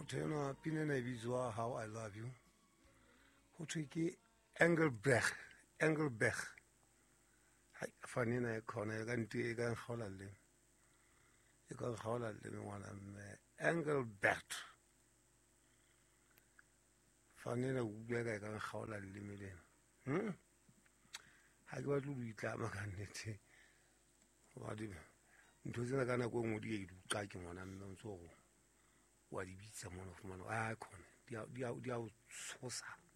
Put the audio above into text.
Motho pina na bitswa How I Love You. Ho thwe ke Engelbrecht. Hai fane na khona ka nti e ka kgola le. E ka kgola le ngwana mme Engelbrecht. Fane na bua ka kgola le meleng. Ha ke batla go itlama ka nnete. Wa di ntho tsena ka nako ngwe di iduqa ke ngwana mme ntso go wa di bitsa mona of mano a khona di a tshosa